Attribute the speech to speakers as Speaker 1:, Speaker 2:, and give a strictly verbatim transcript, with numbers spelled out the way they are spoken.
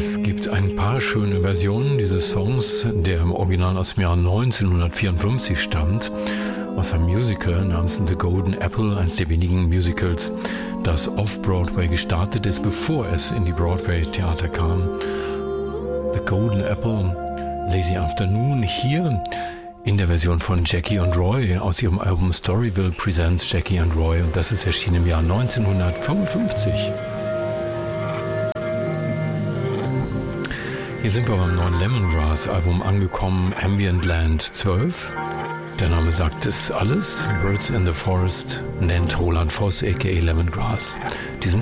Speaker 1: Es gibt ein paar schöne Versionen dieses Songs, der im Original aus dem Jahr neunzehnhundertvierundfünfzig stammt, aus einem Musical namens The Golden Apple, eines der wenigen Musicals, das off-Broadway gestartet ist, bevor es in die Broadway-Theater kam. The Golden Apple, Lazy Afternoon, hier in der Version von Jackie und Roy aus ihrem Album Storyville Presents Jackie and Roy, und das ist erschienen im Jahr neunzehnhundertfünfundfünfzig. Hier sind wir beim neuen Lemongrass-Album angekommen, Ambient Land zwölf. Der Name sagt es alles. Birds in the Forest nennt Roland Voss aka Lemongrass diesen